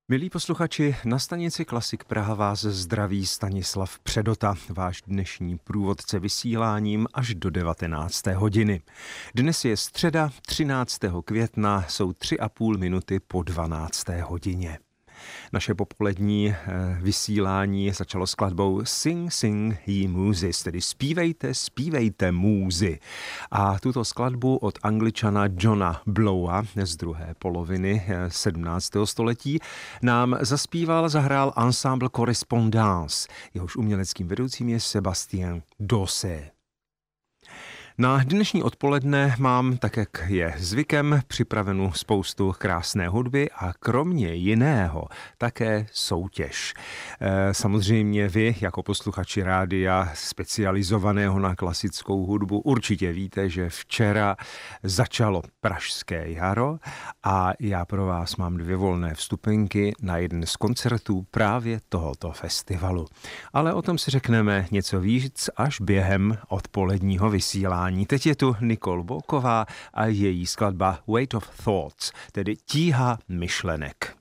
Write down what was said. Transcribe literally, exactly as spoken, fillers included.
Milí posluchači, na stanici Klasik Praha vás zdraví Stanislav Předota, váš dnešní průvodce vysíláním až do devatenácté hodiny. Dnes je středa třináctého května, jsou tři a půl minuty po dvanácté hodině. Naše popolední vysílání začalo skladbou Sing, sing, ye muses, tedy zpívejte, zpívejte můzy. A tuto skladbu od Angličana Johna Blowa z druhé poloviny sedmnáctého století nám zaspíval, zahrál ensemble Correspondance. Jehož uměleckým vedoucím je Sébastien Dossé. Na dnešní odpoledne mám, tak jak je zvykem, připravenou spoustu krásné hudby a kromě jiného také soutěž. Samozřejmě vy, jako posluchači rádia specializovaného na klasickou hudbu, určitě víte, že včera začalo Pražské jaro a já pro vás mám dvě volné vstupenky na jeden z koncertů právě tohoto festivalu. Ale o tom si řekneme něco víc až během odpoledního vysílání. Teď je tu Nicole Bolková a její skladba Weight of Thoughts, tedy tíha myšlenek.